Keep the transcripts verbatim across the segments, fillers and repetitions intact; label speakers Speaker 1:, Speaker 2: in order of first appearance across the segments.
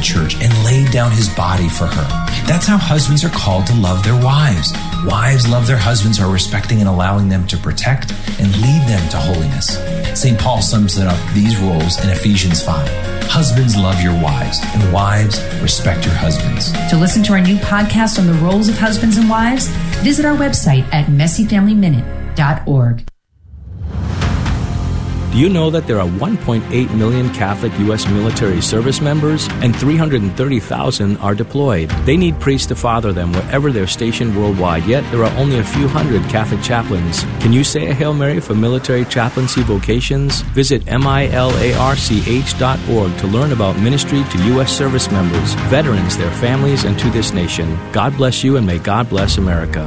Speaker 1: church and laid down his body for her. That's how husbands are called to love their wives. Wives love their husbands by respecting and allowing them to protect and lead them to holiness. Saint Paul sums it up these roles in Ephesians five. Husbands, love your wives, and wives, respect your husbands.
Speaker 2: To listen to our new podcast on the roles of husbands and wives, visit our website at messy family minute dot org.
Speaker 3: Do you know that there are one point eight million Catholic U S military service members and three hundred thirty thousand are deployed? They need priests to father them wherever they're stationed worldwide, yet there are only a few hundred Catholic chaplains. Can you say a Hail Mary for military chaplaincy vocations? Visit milarch dot org to learn about ministry to U S service members, veterans, their families, and to this nation. God bless you, and may God bless America.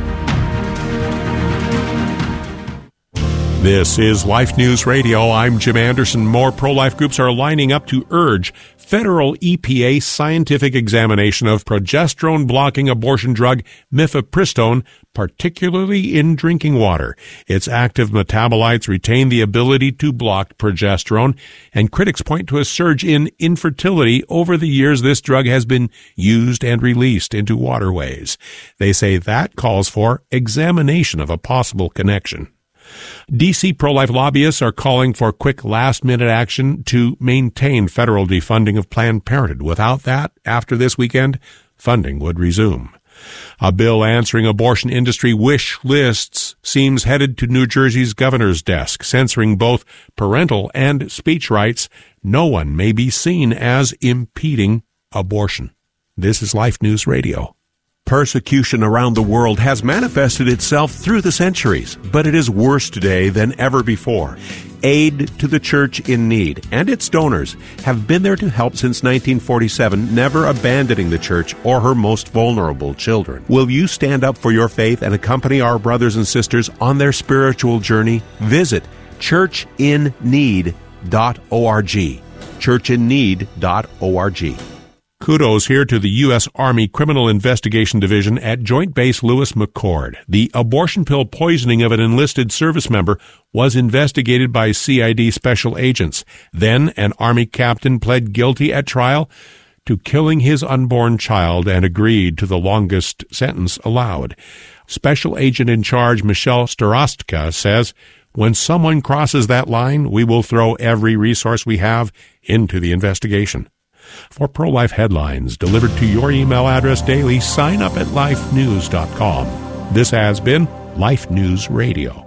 Speaker 4: This is Life News Radio. I'm Jim Anderson. More pro-life groups are lining up to urge federal E P A scientific examination of progesterone-blocking abortion drug mifepristone, particularly in drinking water. Its active metabolites retain the ability to block progesterone, and critics point to a surge in infertility over the years this drug has been used and released into waterways. They say that calls for examination of a possible connection. D C pro-life lobbyists are calling for quick last-minute action to maintain federal defunding of Planned Parenthood. Without that, after this weekend, funding would resume. A bill answering abortion industry wish lists seems headed to New Jersey's governor's desk, censoring both parental and speech rights. No one may be seen as impeding abortion. This is Life News Radio. Persecution around the world has manifested itself through the centuries, but it is worse today than ever before. Aid to the Church in Need and its donors have been there to help since nineteen forty-seven, never abandoning the Church or her most vulnerable children. Will you stand up for your faith and accompany our brothers and sisters on their spiritual journey? Visit church in need dot org. church in need dot org. Kudos here to the U S. Army Criminal Investigation Division at Joint Base Lewis McChord. The abortion pill poisoning of an enlisted service member was investigated by C I D special agents. Then an Army captain pled guilty at trial to killing his unborn child and agreed to the longest sentence allowed. Special agent in charge Michelle Starostka says, "When someone crosses that line, we will throw every resource we have into the investigation." For pro-life headlines delivered to your email address daily, sign up at life news dot com. This has been Life News Radio.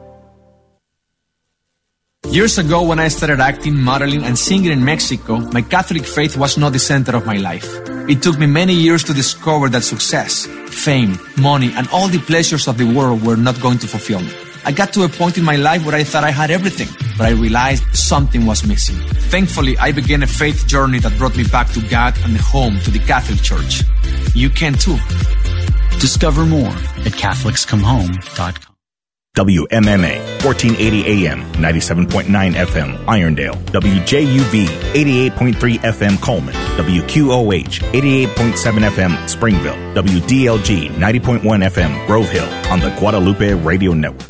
Speaker 5: Years ago, when I started acting, modeling, and singing in Mexico, my Catholic faith was not the center of my life. It took me many years to discover that success, fame, money, and all the pleasures of the world were not going to fulfill me. I got to a point in my life where I thought I had everything, but I realized something was missing. Thankfully, I began a faith journey that brought me back to God and home to the Catholic Church. You can too.
Speaker 6: Discover more at catholics come home dot com.
Speaker 7: W M M A, fourteen eighty A M, ninety-seven point nine F M, Irondale. W J U V, eighty-eight point three F M, Coleman. W Q O H, eighty-eight point seven F M, Springville. W D L G, ninety point one F M, Grove Hill, on the Guadalupe Radio Network.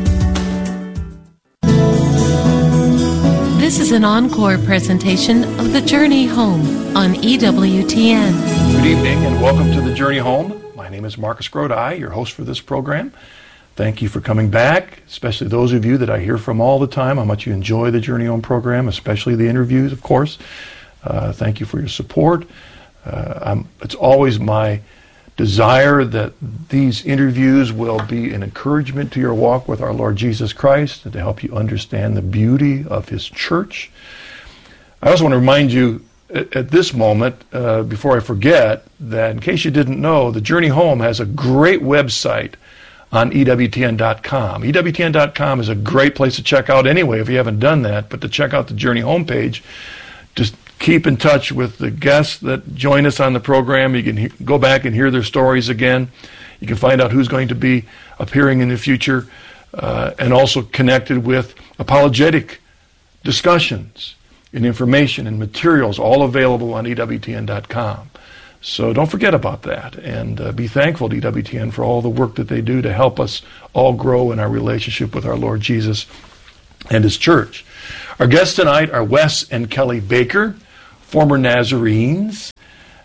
Speaker 8: This is an encore presentation of The Journey Home on E W T N.
Speaker 9: Good evening and welcome to The Journey Home. My name is Marcus Grodi, your host for this program. Thank you for coming back, especially those of you that I hear from all the time, how much you enjoy the Journey Home program, especially the interviews, of course. Uh, thank you for your support. Uh, I'm, it's always my desire that these interviews will be an encouragement to your walk with our Lord Jesus Christ and to help you understand the beauty of His church. I also want to remind you at, at this moment, uh, before I forget, that in case you didn't know, the Journey Home has a great website on E W T N dot com. E W T N dot com is a great place to check out anyway if you haven't done that, but to check out the Journey homepage, just keep in touch with the guests that join us on the program. You can he- go back and hear their stories again. You can find out who's going to be appearing in the future, uh, and also connected with apologetic discussions and information and materials, all available on E W T N dot com. So don't forget about that, and uh, be thankful to E W T N for all the work that they do to help us all grow in our relationship with our Lord Jesus and His church. Our guests tonight are Wes and Kelly Baker, former Nazarenes.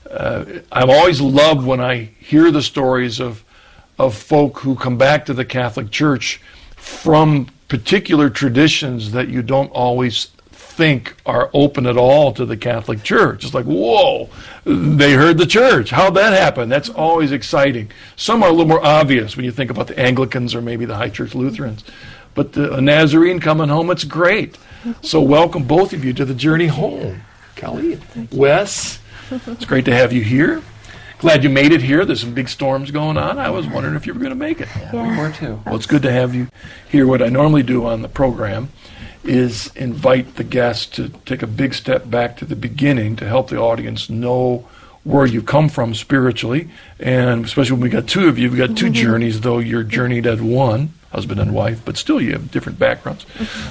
Speaker 9: uh, I've always loved when I hear the stories of of folk who come back to the Catholic Church from particular traditions that you don't always think are open at all to the Catholic Church. It's like, whoa, they heard the church. How'd that happen? That's always exciting. Some are a little more obvious when you think about the Anglicans or maybe the High Church Lutherans. But the, a Nazarene coming home, it's great. So welcome both of you to the Journey Home. Kelly, Wes, it's great to have you here. Glad you made it here. There's some big storms going on. I was wondering if you were going to make it.
Speaker 10: Yeah, yeah. We were too.
Speaker 9: Well, it's good to have you here. What I normally do on the program is invite the guests to take a big step back to the beginning to help the audience know where you come from spiritually. And especially when we got two of you, we've got two journeys, though you're journeyed as one, husband and wife, but still you have different backgrounds.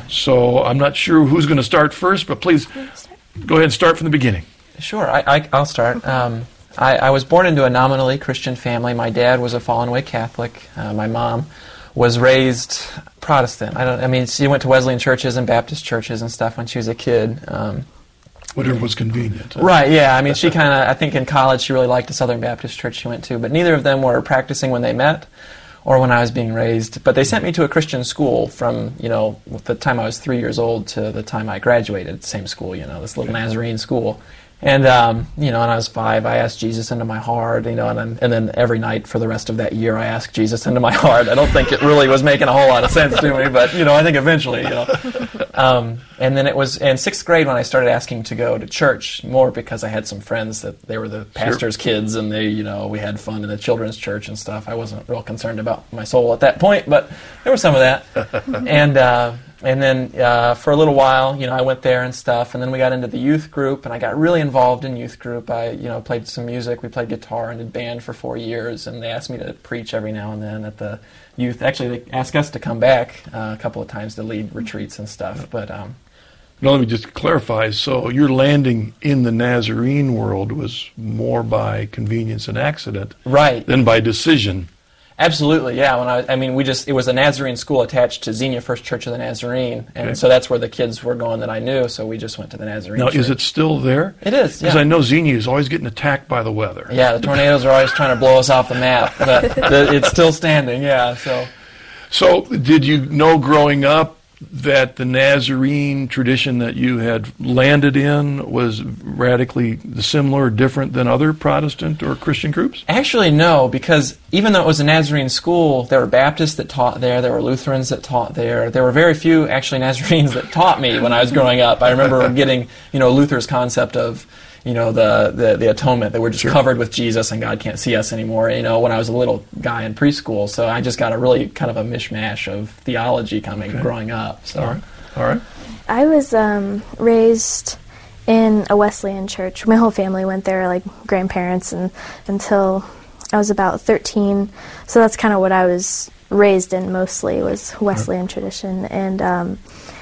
Speaker 9: So I'm not sure who's going to start first, but please go ahead and start from the beginning.
Speaker 10: Sure, I, I, I'll start. Um, I, I was born into a nominally Christian family. My dad was a fallen away Catholic. Uh, my mom was raised Protestant. I don't. I mean, she went to Wesleyan churches and Baptist churches and stuff when she was a kid. Um,
Speaker 9: Whatever was convenient. Huh?
Speaker 10: Right, yeah. I mean, she kind of, I think in college she really liked the Southern Baptist church she went to, but neither of them were practicing when they met or when I was being raised. But they sent me to a Christian school from, you know, the time I was three years old to the time I graduated, same school, you know, this little Nazarene school. And, um, you know, when I was five, I asked Jesus into my heart, you know, and, I'm, and then every night for the rest of that year, I asked Jesus into my heart. I don't think it really was making a whole lot of sense to me, but, you know, I think eventually, you know. Um, and then it was in sixth grade when I started asking to go to church, more because I had some friends that they were the pastor's sure. kids, and they, you know, we had fun in the children's church and stuff. I wasn't real concerned about my soul at that point, but there was some of that. and, uh, And then uh, for a little while, you know, I went there and stuff, and then we got into the youth group, and I got really involved in youth group. I, you know, played some music. We played guitar and did band for four years, and they asked me to preach every now and then at the youth. Actually, they asked us to come back uh, a couple of times to lead retreats and stuff. But um,
Speaker 9: now, let me just clarify. So your landing in the Nazarene world was more by convenience and accident,
Speaker 10: right,
Speaker 9: than by decision.
Speaker 10: Absolutely, yeah. When I, I mean, we just, it was a Nazarene school attached to Xenia First Church of the Nazarene, and okay. so that's where the kids were going that I knew, so we just went to the Nazarene
Speaker 9: Now,
Speaker 10: church.
Speaker 9: Is it still there?
Speaker 10: It is, yeah.
Speaker 9: Because I know Xenia is always getting attacked by the weather.
Speaker 10: Yeah, the tornadoes are always trying to blow us off the map, but the, it's still standing, yeah, so.
Speaker 9: So, did you know growing up that the Nazarene tradition that you had landed in was radically similar or different than other Protestant or Christian groups?
Speaker 10: Actually, no, because even though it was a Nazarene school, there were Baptists that taught there, there were Lutherans that taught there. There were very few, actually, Nazarenes that taught me when I was growing up. I remember getting, you know, Luther's concept of, you know, the, the, the atonement, that we're just sure. covered with Jesus and God can't see us anymore, you know, when I was a little guy in preschool. So I just got a really kind of a mishmash of theology coming okay. growing up. So.
Speaker 9: All right. All right.
Speaker 11: I was um, raised in a Wesleyan church. My whole family went there, like grandparents, and until I was about thirteen. So that's kind of what I was raised in mostly, was Wesleyan right. tradition. And um,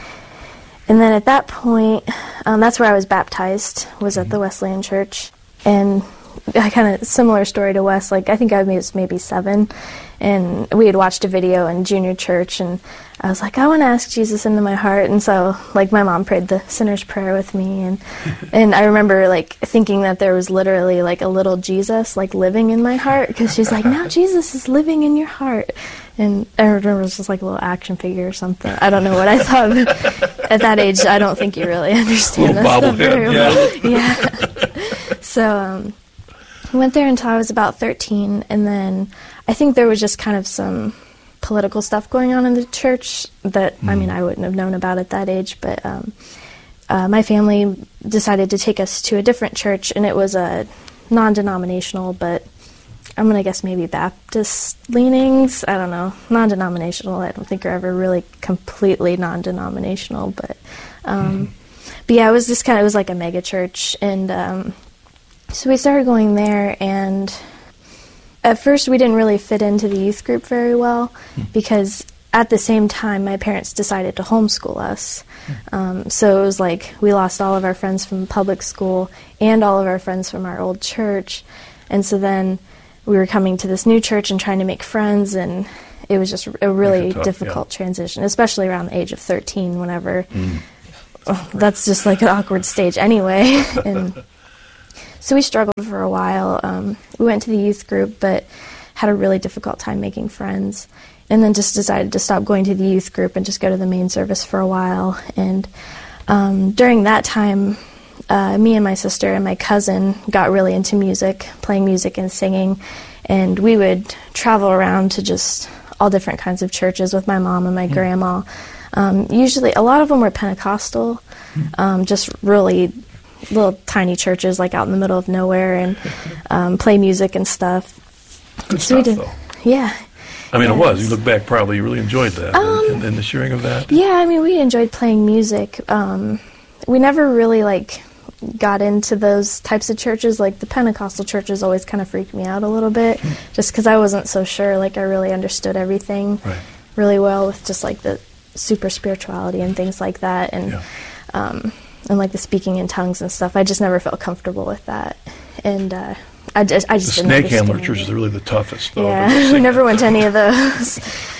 Speaker 11: and then at that point, um, that's where I was baptized, was at the Wesleyan church. And I kind of, similar story to Wes, like I think I was maybe seven, and we had watched a video in junior church, and I was like, I want to ask Jesus into my heart. And so, like, my mom prayed the sinner's prayer with me, and and I remember, like, thinking that there was literally, like, a little Jesus, like, living in my heart, because she's like, now Jesus is living in your heart. And I remember it was just like a little action figure or something. I don't know what I thought. At that age, I don't think you really understand that stuff very well. Yeah. yeah. So, um, I went there until I was about thirteen, and then I think there was just kind of some political stuff going on in the church that, mm. I mean, I wouldn't have known about at that age, but um, uh, my family decided to take us to a different church, and it was a non-denominational, but I'm going to guess maybe Baptist leanings. I don't know. Non-denominational. I don't think you're ever really completely non-denominational, but um, mm. but yeah, it was just kind of, it was like a mega church, and um, so we started going there, and at first we didn't really fit into the youth group very well, mm. because at the same time my parents decided to homeschool us. Mm. Um, so it was like we lost all of our friends from public school and all of our friends from our old church, and so then we were coming to this new church and trying to make friends, and it was just a really tough, difficult yeah. transition, especially around the age of thirteen, whenever mm. oh, that's just like an awkward stage anyway. And so we struggled for a while. Um, we went to the youth group, but had a really difficult time making friends. And then just decided to stop going to the youth group and just go to the main service for a while. And um, during that time, uh, me and my sister and my cousin got really into music, playing music and singing. And we would travel around to just all different kinds of churches with my mom and my mm. grandma. Um, usually, a lot of them were Pentecostal, um, just really little tiny churches like out in the middle of nowhere, and um, play music and stuff.
Speaker 9: Good
Speaker 11: so
Speaker 9: stuff,
Speaker 11: we did,
Speaker 9: though.
Speaker 11: Yeah.
Speaker 9: I mean,
Speaker 11: yes.
Speaker 9: it was. You look back, probably you really enjoyed that,
Speaker 11: um,
Speaker 9: and, and the sharing of that.
Speaker 11: Yeah, I mean, we enjoyed playing music. Um, we never really, like, got into those types of churches. Like, the Pentecostal churches always kind of freaked me out a little bit, mm. just because I wasn't so sure, like, I really understood everything
Speaker 9: right.
Speaker 11: really well with just, like, the super spirituality and things like that, and,
Speaker 9: yeah.
Speaker 11: um, and, like, the speaking in tongues and stuff. I just never felt comfortable with that, and, uh, I just, I just
Speaker 9: the
Speaker 11: didn't
Speaker 9: snake handler
Speaker 11: it.
Speaker 9: churches are really the toughest, though.
Speaker 11: Yeah, we never went to any of those.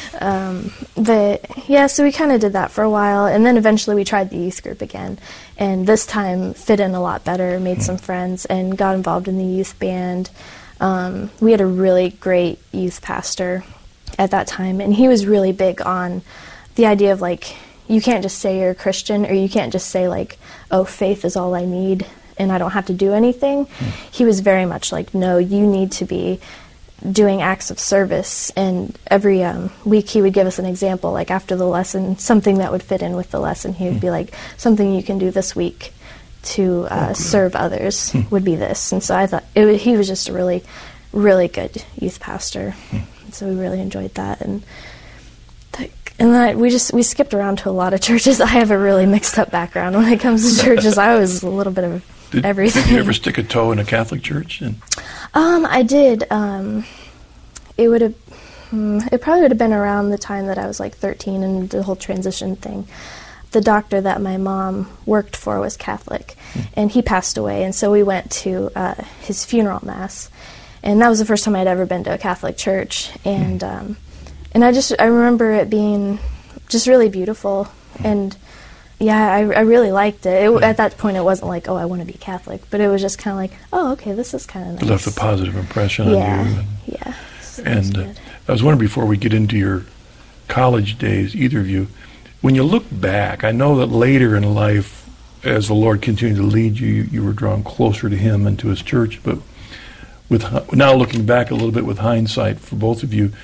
Speaker 11: Um, but, yeah, so we kind of did that for a while, and then eventually we tried the youth group again, and this time fit in a lot better, made mm. some friends, and got involved in the youth band. Um, we had a really great youth pastor at that time, and he was really big on the idea of, like, you can't just say you're a Christian, or you can't just say, like, oh, faith is all I need, and I don't have to do anything. Mm. He was very much like, no, you need to be doing acts of service, and every um, week he would give us an example, like after the lesson, something that would fit in with the lesson. He would mm. be like, something you can do this week to uh, oh, serve others mm. would be this. And so I thought it was, he was just a really, really good youth pastor. Mm. So we really enjoyed that. And the, and then we just we skipped around to a lot of churches. I have a really mixed up background when it comes to churches. I was a little bit of
Speaker 9: Did,
Speaker 11: everything.
Speaker 9: Did you ever stick a toe in a Catholic church? And
Speaker 11: um, I did. Um, it would have. Um, it probably would have been around the time that I was like thirteen and the whole transition thing. The doctor that my mom worked for was Catholic, mm. and he passed away. And so we went to uh, his funeral mass, and that was the first time I'd ever been to a Catholic church. And mm. um, and I just I remember it being just really beautiful mm. and. Yeah, I, I really liked it. it yeah. At that point, it wasn't like, oh, I want to be Catholic, but it was just kind of like, oh, okay, this is kind of nice.
Speaker 9: It left a positive impression
Speaker 11: yeah.
Speaker 9: on you. And,
Speaker 11: yeah, so
Speaker 9: and uh, I was wondering, before we get into your college days, either of you, when you look back, I know that later in life, as the Lord continued to lead you, you, you were drawn closer to Him and to His church, but with now looking back a little bit with hindsight for both of you,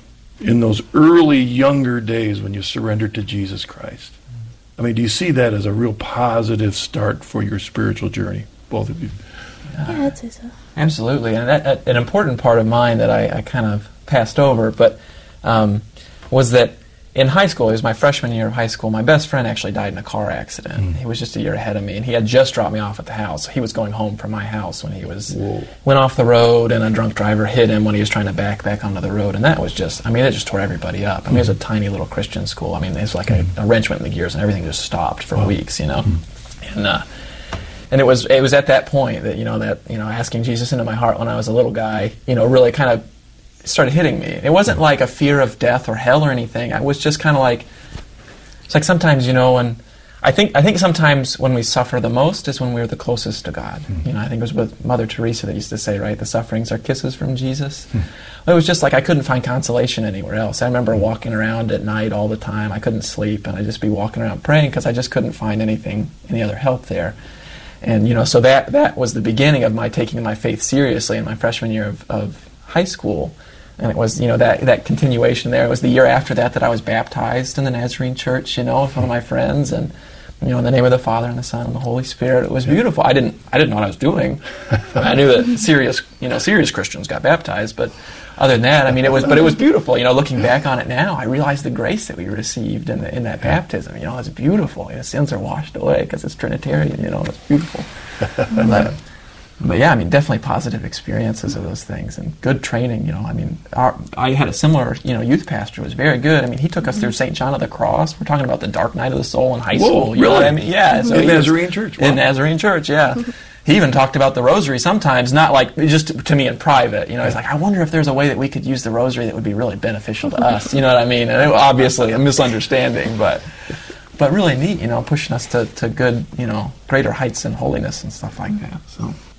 Speaker 9: in those early, younger days when you surrendered to Jesus Christ, I mean, do you see that as a real positive start for your spiritual journey, both of you?
Speaker 11: Yeah, I'd say so.
Speaker 10: Absolutely. And that, that, an important part of mine that I, I kind of passed over, but um, was that in high school, it was my freshman year of high school, my best friend actually died in a car accident. Mm. He was just a year ahead of me, and he had just dropped me off at the house. He was going home from my house when he was Whoa. went off the road, and a drunk driver hit him when he was trying to back back onto the road. And that was just, I mean, it just tore everybody up. I mean, it was a tiny little Christian school. I mean, it was like a, a wrench went in the gears, and everything just stopped for wow. weeks, you know. Mm. And uh, and it was it was at that point that, you know, that, you know, asking Jesus into my heart when I was a little guy, you know, really kind of started hitting me. It wasn't like a fear of death or hell or anything. I was just kind of like, it's like sometimes, you know, when I think I think sometimes when we suffer the most is when we're the closest to God. Mm. You know, I think it was with Mother Teresa that used to say, right, the sufferings are kisses from Jesus. Mm. Well, it was just like I couldn't find consolation anywhere else. I remember walking around at night all the time. I couldn't sleep, and I'd just be walking around praying because I just couldn't find anything, any other help there. And, you know, so that that was the beginning of my taking my faith seriously in my freshman year of, of high school. And it was, you know, that that continuation there. It was the year after that that I was baptized in the Nazarene Church, you know, with one of my friends, and, you know, in the name of the Father and the Son and the Holy Spirit. It was beautiful. I didn't I didn't know what I was doing. I knew that serious, you know, serious Christians got baptized, but other than that, I mean, it was, but it was beautiful. You know, looking back on it now, I realize the grace that we received in the, in that baptism. You know, it's beautiful. You know, sins are washed away because it's Trinitarian. You know, it's beautiful. but, But yeah, I mean, definitely positive experiences of those things and good training. You know, I mean, our, I had a similar, you know, youth pastor who was very good. I mean, he took us through Saint John of the Cross. We're talking about the dark night of the soul in high
Speaker 9: Whoa,
Speaker 10: school. You
Speaker 9: really?
Speaker 10: know what I mean? Yeah. So
Speaker 9: in Nazarene Church. Wow.
Speaker 10: In Nazarene Church, yeah. He even talked about the rosary sometimes, not like just to, to me in private. You know, he's like, I wonder if there's a way that we could use the rosary that would be really beneficial to us. You know what I mean? And it, obviously a misunderstanding, but but really neat. You know, pushing us to, to good, you know, greater heights in holiness and stuff like that. So.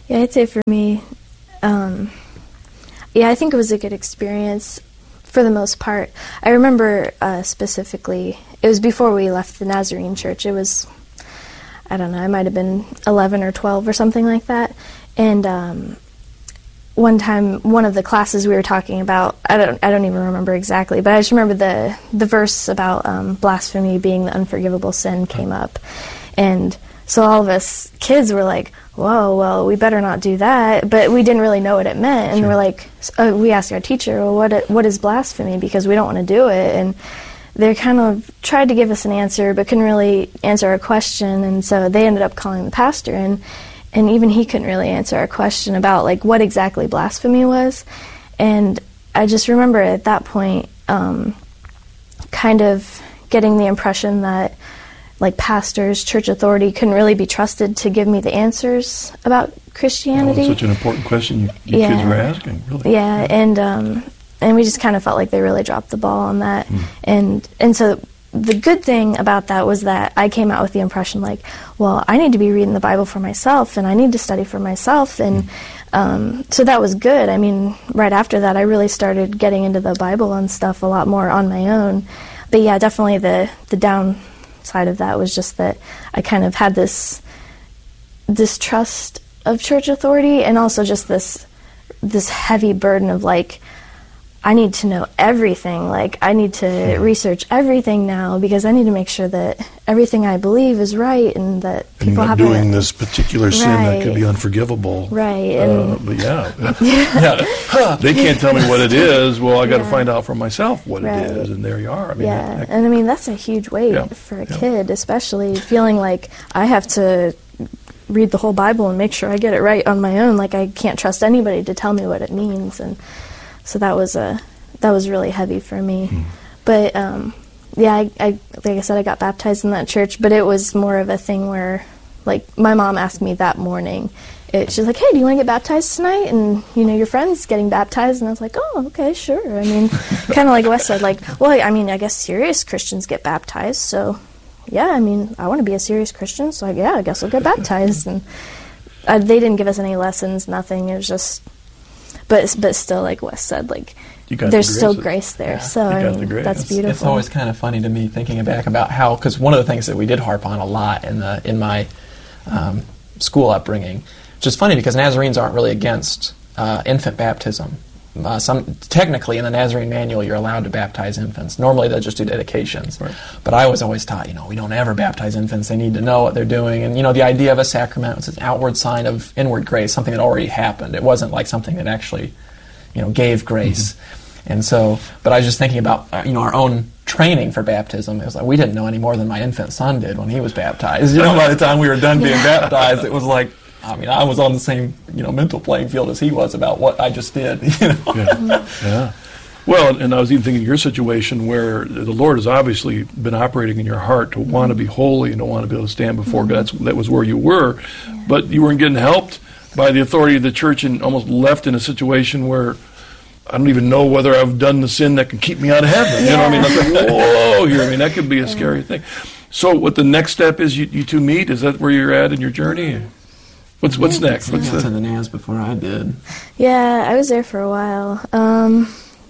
Speaker 11: Yeah, I'd say for me, um, yeah, I think it was a good experience for the most part. I remember uh, specifically, it was before we left the Nazarene church. It was, I don't know, I might have been eleven or twelve or something like that. And um, one time, one of the classes we were talking about, I don't, I don't even remember exactly, but I just remember the the verse about um, blasphemy being the unforgivable sin came up, and so all of us kids were like, whoa, well, we better not do that. But we didn't really know what it meant. And sure. we're like, uh, we asked our teacher, well, what what is blasphemy? Because we don't want to do it. And they kind of tried to give us an answer, but couldn't really answer our question. And so they ended up calling the pastor in. And even he couldn't really answer our question about, like, what exactly blasphemy was. And I just remember at that point um, kind of getting the impression that like pastors, church authority couldn't really be trusted to give me the answers about Christianity.
Speaker 9: Oh, such an important question you, you
Speaker 11: yeah.
Speaker 9: kids were asking, really.
Speaker 11: Yeah, yeah. and um, and we just kind of felt like they really dropped the ball on that. Mm. And and so the good thing about that was that I came out with the impression like, well, I need to be reading the Bible for myself, and I need to study for myself, and mm. um, so that was good. I mean, right after that, I really started getting into the Bible and stuff a lot more on my own. But yeah, definitely the the down. side of that was just that I kind of had this distrust of church authority, and also just this this heavy burden of like, I need to know everything. Like, I need to yeah. research everything now because I need to make sure that everything I believe is right, and that
Speaker 9: and
Speaker 11: people
Speaker 9: not
Speaker 11: have
Speaker 9: doing this particular sin
Speaker 11: right.
Speaker 9: that could be unforgivable.
Speaker 11: Right.
Speaker 9: Uh, but yeah, yeah. they can't tell me what it is. Well, I got to yeah. find out for myself what right. it is, and there you are. I mean,
Speaker 11: yeah,
Speaker 9: that, that,
Speaker 11: and I mean that's a huge weight
Speaker 9: yeah.
Speaker 11: for a
Speaker 9: yeah.
Speaker 11: kid, especially feeling like I have to read the whole Bible and make sure I get it right on my own. Like, I can't trust anybody to tell me what it means, and so that was a that was really heavy for me. Mm. But um, yeah, I, I like I said, I got baptized in that church, but it was more of a thing where, like, my mom asked me that morning. It, she's like, "Hey, do you want to get baptized tonight?" And you know, your friend's getting baptized, and I was like, "Oh, okay, sure." I mean, kind of like Wes said, like, well, I mean, I guess serious Christians get baptized, so yeah, I mean, I want to be a serious Christian, so yeah, I guess I'll get baptized. And uh, they didn't give us any lessons, nothing. It was just, but but still, like Wes said, like, there's
Speaker 10: the
Speaker 11: still grace there. Yeah, so I mean, that's
Speaker 10: it's,
Speaker 11: beautiful.
Speaker 10: It's always kind of funny to me thinking back about how, because one of the things that we did harp on a lot in the in my um, school upbringing, which is funny because Nazarenes aren't really against uh, infant baptism. Uh, some technically in the Nazarene manual you're allowed to baptize infants. Normally they'll just do dedications, right. But I was always taught, you know, we don't ever baptize infants. They need to know what they're doing, and you know, the idea of a sacrament was an outward sign of inward grace, something that already happened. It wasn't like something that actually, you know, gave grace. Mm-hmm. And so, but I was just thinking about uh, you know, our own training for baptism. It was like we didn't know any more than my infant son did when he was baptized. You know, by the time we were done being yeah. baptized, it was like, I mean, I was on the same, you know, mental playing field as he was about what I just did. You know?
Speaker 9: Yeah. yeah. Well, and I was even thinking of your situation where the Lord has obviously been operating in your heart to want to be holy and to want to be able to stand before mm-hmm. God. That's, that was where you were, yeah. but you weren't getting helped by the authority of the church, and almost left in a situation where I don't even know whether I've done the sin that can keep me out of heaven. Yeah. You know what I mean? That's like, whoa, here. I mean, that could be a scary thing. So what the next step is, you, you two meet? Is that where you're at in your journey? What's what's
Speaker 10: yeah,
Speaker 9: next? What's
Speaker 10: I got to the Naz before I did.
Speaker 11: Yeah, I was there for a while. Um,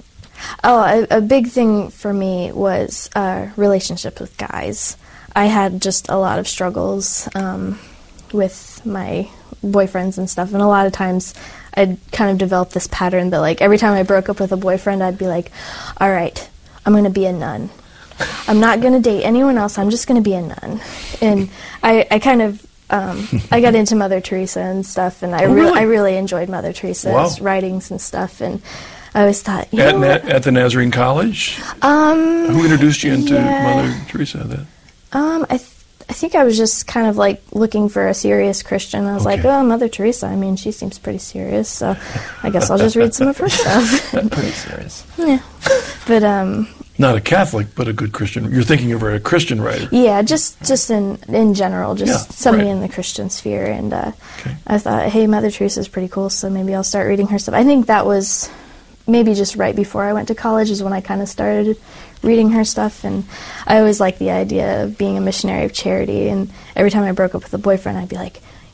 Speaker 11: oh, a, a big thing for me was uh, relationships with guys. I had just a lot of struggles um, with my boyfriends and stuff, and a lot of times I'd kind of developed this pattern that, like, every time I broke up with a boyfriend, I'd be like, all right, I'm going to be a nun. I'm not going to date anyone else. I'm just going to be a nun. And I, I kind of Um, I got into Mother Teresa and stuff, and I,
Speaker 9: oh,
Speaker 11: re-
Speaker 9: really?
Speaker 11: I really enjoyed Mother Teresa's
Speaker 9: wow.
Speaker 11: writings and stuff, and I always thought, you
Speaker 9: at,
Speaker 11: know
Speaker 9: Na- at the Nazarene College?
Speaker 11: Um,
Speaker 9: Who introduced you into
Speaker 11: yeah.
Speaker 9: Mother Teresa then?
Speaker 11: Um, I, th- I think I was just kind of like looking for a serious Christian. I was
Speaker 9: okay.
Speaker 11: like, oh, Mother Teresa, I mean, she seems pretty serious, so I guess I'll just read some of her stuff.
Speaker 10: Pretty serious.
Speaker 11: Yeah, but um.
Speaker 9: Not a Catholic, but a good Christian. You're thinking of her a Christian writer.
Speaker 11: Yeah, just just in in general, just
Speaker 9: yeah,
Speaker 11: somebody
Speaker 9: right.
Speaker 11: in the Christian sphere. And uh,
Speaker 9: okay.
Speaker 11: I thought, hey, Mother Teresa's pretty cool, so maybe I'll start reading her stuff. I think that was maybe just right before I went to college is when I kind of started reading her stuff. And I always liked the idea of being a missionary of charity. And every time I broke up with a boyfriend, I'd be like,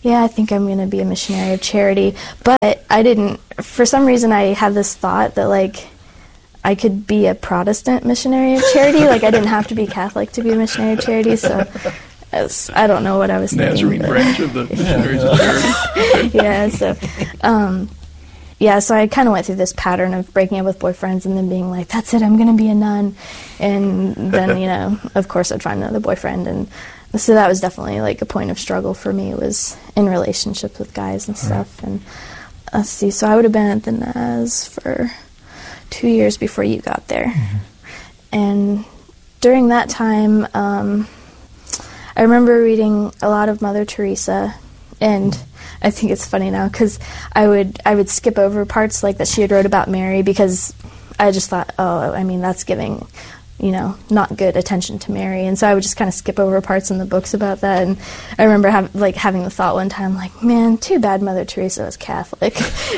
Speaker 11: yeah, I think I'm going to be a missionary of charity. But I didn't, for some reason I had this thought that, like, I could be a Protestant missionary of charity. Like, I didn't have to be Catholic to be a missionary of charity, so was, I don't know what I was
Speaker 9: Nazarene
Speaker 11: thinking.
Speaker 9: branch of the missionaries of charity.
Speaker 11: Yeah, so, um, yeah, so I kind of went through this pattern of breaking up with boyfriends and then being like, that's it, I'm going to be a nun. And then, you know, of course I'd find another boyfriend. And so that was definitely like a point of struggle for me, was in relationships with guys and stuff. And let's see, so I would have been at the N A S for two years before you got there. Mm-hmm. And during that time, um, I remember reading a lot of Mother Teresa, and I think it's funny now because I would I would skip over parts like that she had wrote about Mary, because I just thought, oh, I mean, that's giving, you know, not good attention to Mary, and so I would just kind of skip over parts in the books about that. And I remember have, like having the thought one time, like, man, too bad Mother Teresa was Catholic.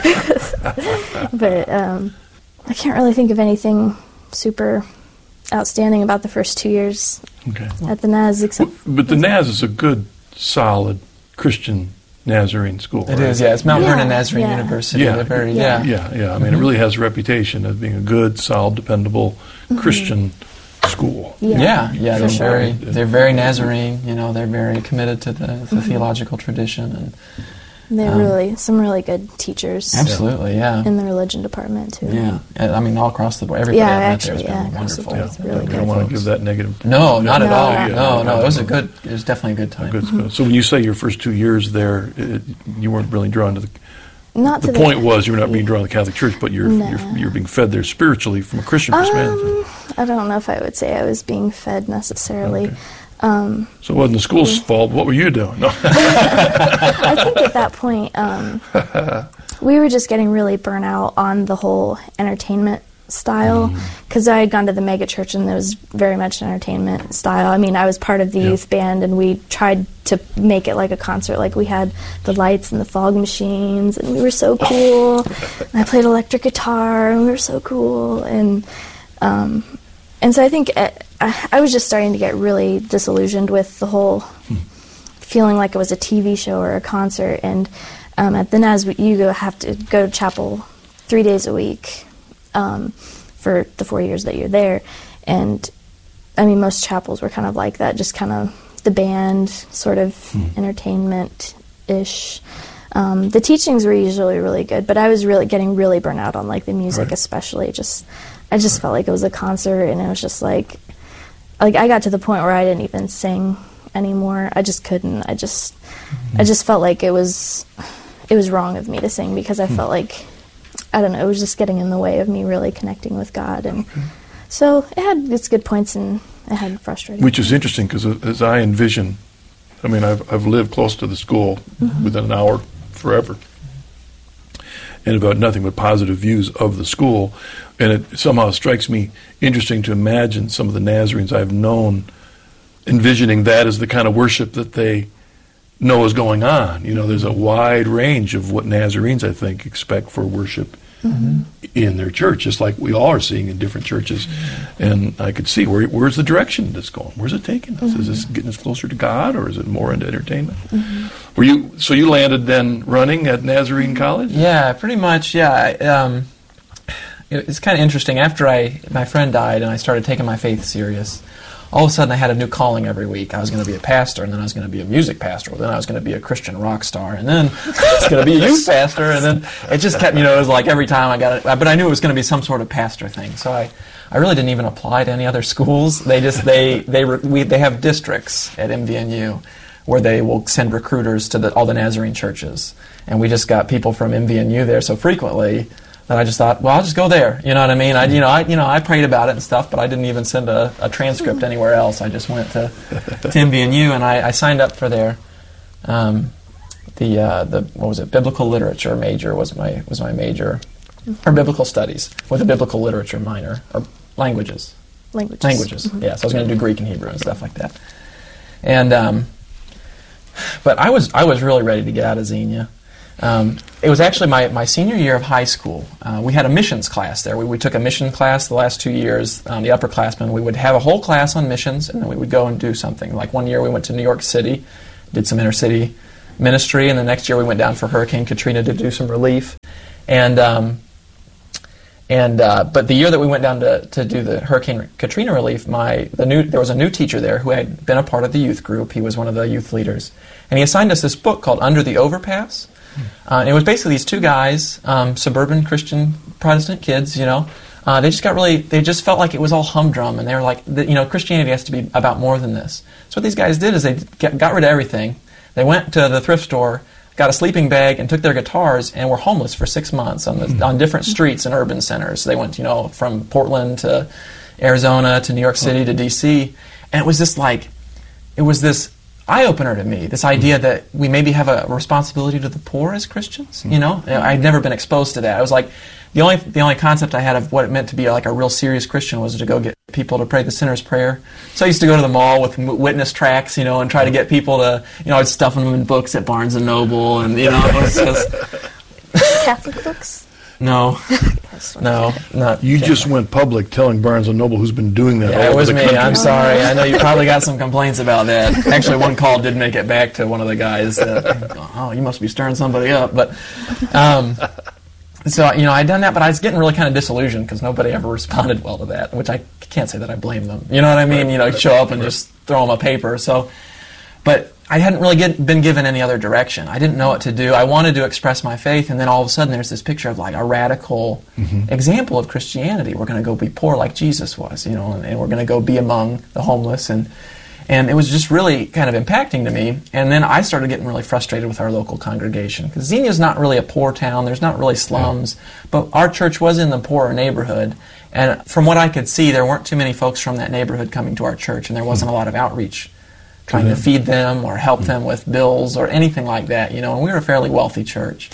Speaker 11: But um, I can't really think of anything super outstanding about the first two years
Speaker 9: okay.
Speaker 11: at the N A S. Except
Speaker 9: well, but the N A S is a good, solid Christian Nazarene school.
Speaker 10: It
Speaker 9: right?
Speaker 10: is, yeah. It's Mount
Speaker 11: yeah,
Speaker 10: Vernon Nazarene
Speaker 11: yeah.
Speaker 10: University.
Speaker 9: Yeah.
Speaker 10: They're very,
Speaker 11: Yeah.
Speaker 10: yeah.
Speaker 9: Yeah, yeah. I mean, mm-hmm. it really has a reputation of being a good, solid, dependable
Speaker 11: mm-hmm.
Speaker 9: Christian school.
Speaker 11: Yeah,
Speaker 10: Yeah, yeah, they're
Speaker 11: sure.
Speaker 10: very, they're very Nazarene. You know, they're very committed to the, the
Speaker 11: Mm-hmm.
Speaker 10: theological tradition, and
Speaker 11: They're
Speaker 10: um,
Speaker 11: really some really good teachers.
Speaker 10: absolutely, yeah,
Speaker 11: In the religion department too.
Speaker 10: yeah. And, I mean, all across the board, everybody
Speaker 11: Yeah,
Speaker 10: I've met
Speaker 11: actually,
Speaker 10: there
Speaker 11: yeah,
Speaker 10: has been
Speaker 11: across the
Speaker 10: wonderful.
Speaker 11: board. It's
Speaker 9: Yeah,
Speaker 11: really
Speaker 9: we
Speaker 11: good.
Speaker 9: don't want to
Speaker 10: folks.
Speaker 9: give that negative.
Speaker 10: No, not at
Speaker 11: No.
Speaker 10: all.
Speaker 11: Yeah,
Speaker 10: no, no,
Speaker 9: yeah.
Speaker 10: it was a good. It was definitely a good time.
Speaker 9: Good school. So when you say your first two years there, it, you weren't really drawn to the.
Speaker 11: Not
Speaker 9: The
Speaker 11: to
Speaker 9: point
Speaker 11: the,
Speaker 9: was you were not being drawn to the Catholic Church, but you're
Speaker 11: No.
Speaker 9: you're, you're being fed there spiritually from a Christian perspective.
Speaker 11: Um, I don't know if I would say I was being fed necessarily.
Speaker 9: Okay.
Speaker 11: Um,
Speaker 9: So it wasn't the school's fault. What were you doing? No.
Speaker 11: I think at that point, um, we were just getting really burnt out on the whole entertainment style, because I had gone to the mega church and there was very much entertainment style. I mean, I was part of the
Speaker 9: Yeah.
Speaker 11: youth band, and we tried to make it like a concert. Like, we had the lights and the fog machines, and we were so cool. And I played electric guitar, and we were so cool. And um, and so I think it, I, I was just starting to get really disillusioned with the whole feeling like it was a T V show or a concert. And um, at the N A S, you go have to go to chapel three days a week um, for the four years that you're there. And I mean, most chapels were kind of like that, just kind of the band, sort of hmm. entertainment-ish. Um, the teachings were usually really good, but I was really getting really burnt out on like the music, right. especially. Just I just right. felt like it was a concert, and it was just like, like I got to the point where I didn't even sing anymore. I just couldn't. I just, mm-hmm. I just felt like it was, it was wrong of me to sing, because I mm. felt like, I don't know, it was just getting in the way of me really connecting with God. And
Speaker 9: okay.
Speaker 11: so it had its good points, and it had frustrating
Speaker 9: Which is
Speaker 11: points.
Speaker 9: interesting, because as I envision, I mean, I've I've lived close to the school mm-hmm. within an hour forever, and about nothing but positive views of the school. And it somehow strikes me interesting to imagine some of the Nazarenes I've known envisioning that as the kind of worship that they know is going on. You know, there's a wide range of what Nazarenes, I think, expect for worship mm-hmm. in their church, just like we all are seeing in different churches. Mm-hmm. And I could see, where where's the direction that's going? Where's it taking us? Mm-hmm. Is this getting us closer to God, or is it more into entertainment? Mm-hmm. Were you so you landed then running at Nazarene College?
Speaker 10: Yeah, pretty much, yeah. I, um, it, it's kind of interesting. After I my friend died and I started taking my faith serious, all of a sudden I had a new calling every week. I was going to be a pastor, and then I was going to be a music pastor, and then I was going to be a Christian rock star, and then I was going to be a youth pastor, and then it just kept, you know, it was like every time I got it, but I knew it was going to be some sort of pastor thing. So I, I really didn't even apply to any other schools. They just, they, they, we, they have districts at M V N U where they will send recruiters to the, all the Nazarene churches, and we just got people from M V N U there so frequently that I just thought, well, I'll just go there. You know what I mean? I, you know, I, you know, I prayed about it and stuff, but I didn't even send a, a transcript anywhere else. I just went to, to M V N U, and I, I signed up for their, um, the uh, the what was it? Biblical literature major was my was my major, or biblical studies with a biblical literature minor, or languages.
Speaker 11: Languages.
Speaker 10: Languages.
Speaker 11: Mm-hmm.
Speaker 10: Yeah. So I was going to do Greek and Hebrew and stuff like that. And um, but I was I was really ready to get out of Xenia. Um, it was actually my, my senior year of high school. Uh, we had a missions class there. We, we took a mission class the last two years, um, the upperclassmen. We would have a whole class on missions, and then we would go and do something. Like one year we went to New York City, did some inner city ministry, and the next year we went down for Hurricane Katrina to do some relief. And um, and uh, but the year that we went down to, to do the Hurricane Katrina relief, my the new there was a new teacher there who had been a part of the youth group. He was one of the youth leaders, and he assigned us this book called Under the Overpass. Uh, and it was basically these two guys, um, suburban Christian Protestant kids, you know. Uh, they just got really, they just felt like it was all humdrum, and they were like, the, you know, Christianity has to be about more than this. So what these guys did is they get, got rid of everything. They went to the thrift store, got a sleeping bag, and took their guitars, and were homeless for six months on the, mm-hmm. on different streets and urban centers. So they went, you know, from Portland to Arizona to New York City oh. to D C, and it was this like, it was this eye-opener to me, this idea that we maybe have a responsibility to the poor as Christians, you know? I'd never been exposed to that. I was like, the only the only concept I had of what it meant to be like a real serious Christian was to go get people to pray the sinner's prayer. So I used to go to the mall with witness tracts, you know, and try to get people to, you know, I'd stuff them in books at Barnes and Noble, and, you know, it was just...
Speaker 11: Catholic books?
Speaker 10: No. No, not
Speaker 9: You
Speaker 10: Catholic.
Speaker 9: just went public telling Barnes and Noble, who's been doing that.
Speaker 10: Yeah,
Speaker 9: all
Speaker 10: it was
Speaker 9: over the
Speaker 10: me.
Speaker 9: country.
Speaker 10: I'm sorry. I know you probably got some complaints about that. Actually, one call did make it back to one of the guys. That, oh, you must be stirring somebody up. But um, so you know, I'd done that, but I was getting really kind of disillusioned because nobody ever responded well to that. Which I can't say that I blame them. You know what I mean? Right, you know, right, show up and right. just throw them a paper. So, but I hadn't really get, been given any other direction. I didn't know what to do. I wanted to express my faith, and then all of a sudden there's this picture of like a radical mm-hmm. example of Christianity. We're going to go be poor like Jesus was, you know, and, and we're going to go be among the homeless, and and it was just really kind of impacting to me. And then I started getting really frustrated with our local congregation because Xenia's not really a poor town. There's not really slums, yeah. but our church was in the poorer neighborhood. And from what I could see, there weren't too many folks from that neighborhood coming to our church, and there wasn't mm-hmm. a lot of outreach trying to feed them or help mm-hmm. them with bills or anything like that, you know, and we were a fairly wealthy church.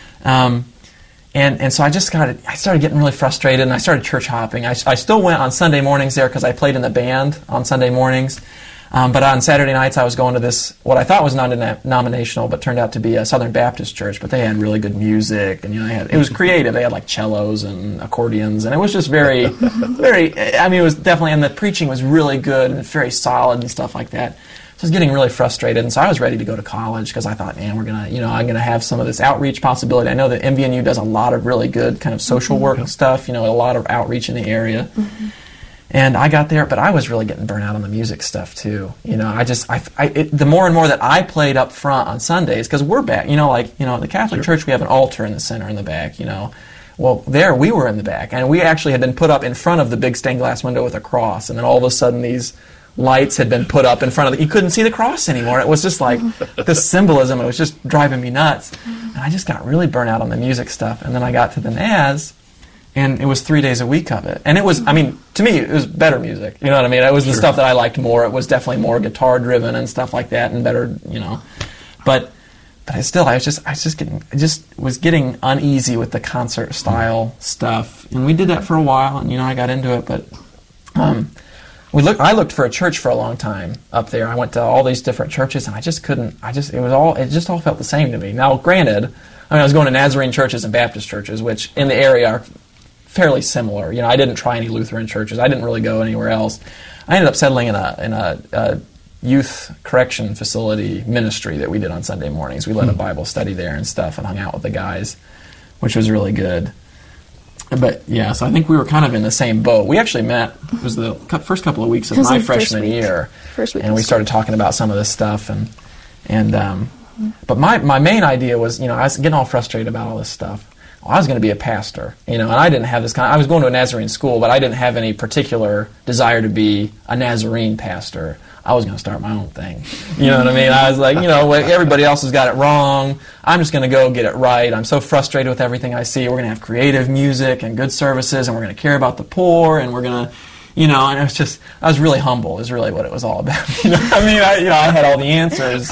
Speaker 10: Um, and, and so I just got, I started getting really frustrated, and I started church hopping. I, I still went on Sunday mornings there because I played in the band on Sunday mornings. Um, but on Saturday nights I was going to this, what I thought was non-denominational, but turned out to be a Southern Baptist church, but they had really good music, and you know, they had, it was creative. They had like cellos and accordions, and it was just very, very, I mean, it was definitely, and the preaching was really good and very solid and stuff like that. So I was getting really frustrated, and so I was ready to go to college because I thought, man, we're gonna, you know, I'm gonna have some of this outreach possibility. I know that M V N U does a lot of really good kind of social work mm-hmm. stuff, you know, a lot of outreach in the area. Mm-hmm. And I got there, but I was really getting burnt out on the music stuff too. You know, I just, I, I it, the more and more that I played up front on Sundays, because we're back, you know, like, you know, the Catholic sure. Church, we have an altar in the center in the back, you know. Well, there we were in the back, and we actually had been put up in front of the big stained glass window with a cross, and then all of a sudden these lights had been put up in front of the, you couldn't see the cross anymore. It was just like this symbolism. It was just driving me nuts. And I just got really burnt out on the music stuff. And then I got to the N A S, and it was three days a week of it. And it was, I mean, to me, it was better music. You know what I mean? It was the sure. stuff that I liked more. It was definitely more guitar-driven and stuff like that, and better, you know. But but I still, I was just, I was just getting, I just was getting uneasy with the concert-style stuff. And we did that for a while, and, you know, I got into it, but... Um, We looked. I looked for a church for a long time up there. I went to all these different churches, and I just couldn't. I just it was all. It just all felt the same to me. Now, granted, I mean, I was going to Nazarene churches and Baptist churches, which in the area are fairly similar. You know, I didn't try any Lutheran churches. I didn't really go anywhere else. I ended up settling in a in a, a youth correction facility ministry that we did on Sunday mornings. We led a Bible study there and stuff, and hung out with the guys, which was really good. But, yeah, so I think we were kind of in the same boat. We actually met, it was the first couple of weeks of my freshman year. First week. And we started talking about some of this stuff. And and um, But my, my main idea was, you know, I was getting all frustrated about all this stuff. Well, I was going to be a pastor, you know, and I didn't have this kind of, I was going to a Nazarene school, but I didn't have any particular desire to be a Nazarene pastor. I was going to start my own thing. You know what I mean? I was like, you know, everybody else has got it wrong. I'm just going to go get it right. I'm so frustrated with everything I see. We're going to have creative music and good services, and we're going to care about the poor, and we're going to, you know, and it was just, I was really humble is really what it was all about. You know, I mean, I, you know, I had all the answers.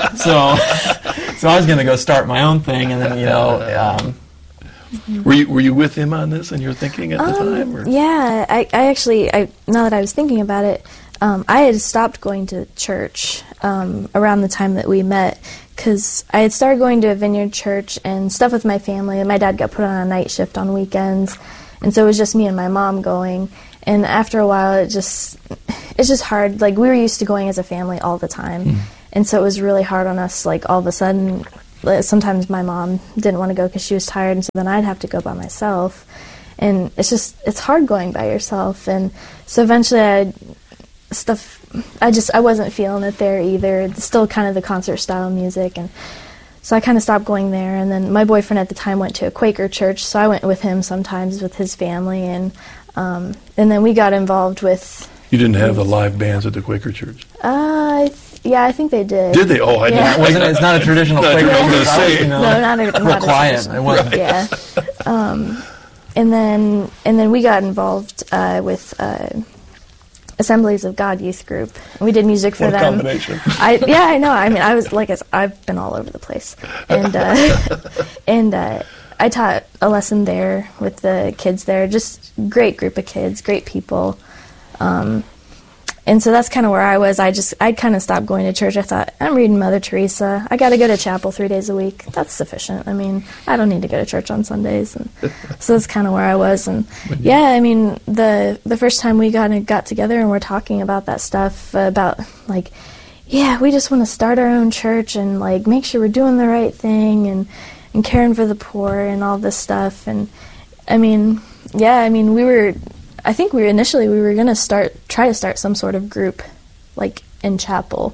Speaker 10: So, so I was going to go start my own thing, and then, you know, um,
Speaker 9: Were you were you with him on this, and you were thinking at the
Speaker 11: um,
Speaker 9: time? Or?
Speaker 11: Yeah, I, I actually, I now that I was thinking about it, um, I had stopped going to church um, around the time that we met, because I had started going to a Vineyard church and stuff with my family, and my dad got put on a night shift on weekends, and so it was just me and my mom going. And after a while, it just it's just hard. Like, we were used to going as a family all the time. Mm. and so it was really hard on us, like, all of a sudden. Sometimes my mom didn't want to go because she was tired, and so then I'd have to go by myself. And it's just, it's hard going by yourself. And so eventually I, stuff, I just, I wasn't feeling it there either. It's still kind of the concert style music. And so I kind of stopped going there. And then my boyfriend at the time went to a Quaker church, so I went with him sometimes with his family. And, um, and then we got involved with...
Speaker 9: You didn't have the live bands at the Quaker church?
Speaker 11: Uh, I th- yeah, I think they did.
Speaker 9: Did they? Oh, I
Speaker 11: yeah.
Speaker 9: didn't.
Speaker 10: Wasn't it, it's not a traditional
Speaker 9: Quaker
Speaker 10: Quaker
Speaker 9: church.
Speaker 10: church.
Speaker 11: You know, no, not a, not
Speaker 10: real
Speaker 11: a
Speaker 10: quiet. It wasn't.
Speaker 11: Yeah. Um, and then and then we got involved uh, with uh, Assemblies of God youth group. We did music for
Speaker 9: what
Speaker 11: them.
Speaker 9: A combination.
Speaker 11: I yeah, I know. I mean, I was like, I've been all over the place, and uh, and uh, I taught a lesson there with the kids there. Just great group of kids, great people. Um, And so that's kind of where I was. I just, I kind of stopped going to church. I thought, I'm reading Mother Teresa. I got to go to chapel three days a week. That's sufficient. I mean, I don't need to go to church on Sundays. And so that's kind of where I was. And yeah, I mean, the the first time we got got together and we're talking about that stuff, uh, about like, yeah, we just want to start our own church and like make sure we're doing the right thing and and caring for the poor and all this stuff. And I mean, yeah, I mean, we were. I think we were initially we were gonna start try to start some sort of group, like in chapel.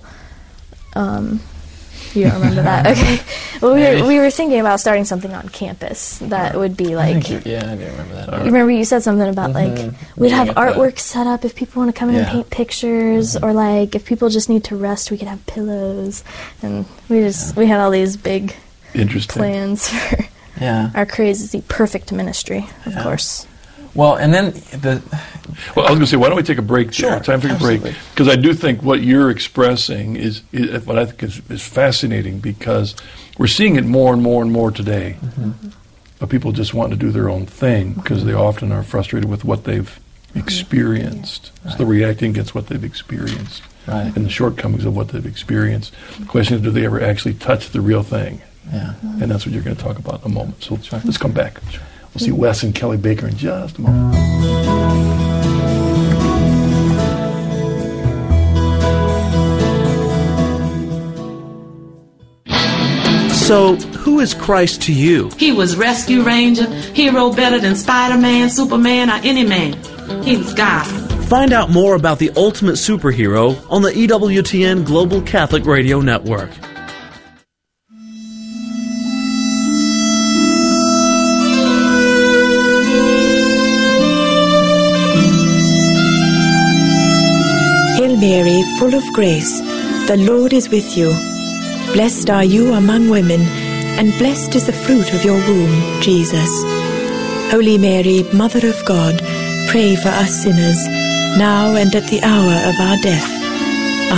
Speaker 11: Um, you don't remember that? Okay. Well, we were we were thinking about starting something on campus that would be like.
Speaker 10: I think you, yeah, I do remember that.
Speaker 11: You remember you said something about
Speaker 10: mm-hmm.
Speaker 11: like we'd have
Speaker 10: yeah,
Speaker 11: artwork set up if people want to come in
Speaker 10: yeah.
Speaker 11: and paint pictures, mm-hmm. or like if people just need to rest, we could have pillows, and we just yeah. we had all these big plans for
Speaker 10: yeah.
Speaker 11: our crazy perfect ministry, of
Speaker 10: yeah.
Speaker 11: course.
Speaker 10: Well, and then the...
Speaker 9: Well, I was going to say, why don't we take a break there?
Speaker 10: Sure,
Speaker 9: Time for a break. Because I do think what you're expressing is, is what I think is, is fascinating, because we're seeing it more and more and more today. Mm-hmm. But people just want to do their own thing because mm-hmm. they often are frustrated with what they've experienced. Yeah. Right. So they're reacting against what they've experienced
Speaker 10: right.
Speaker 9: and the shortcomings of what they've experienced. The question is, do they ever actually touch the real thing?
Speaker 10: Yeah.
Speaker 9: And that's what you're going to talk about in a moment. So sure. let's come back. Sure. We'll see Wes and Kelly Baker in just a moment.
Speaker 12: So, who is Christ to you?
Speaker 13: He was Rescue Ranger, hero better than Spider-Man, Superman, or any man. He was God.
Speaker 12: Find out more about the ultimate superhero on the E W T N Global Catholic Radio Network.
Speaker 14: Mary, full of grace, the Lord is with you. Blessed are you among women, and blessed is the fruit of your womb, Jesus. Holy Mary, Mother of God, pray for us sinners, now and at the hour of our death.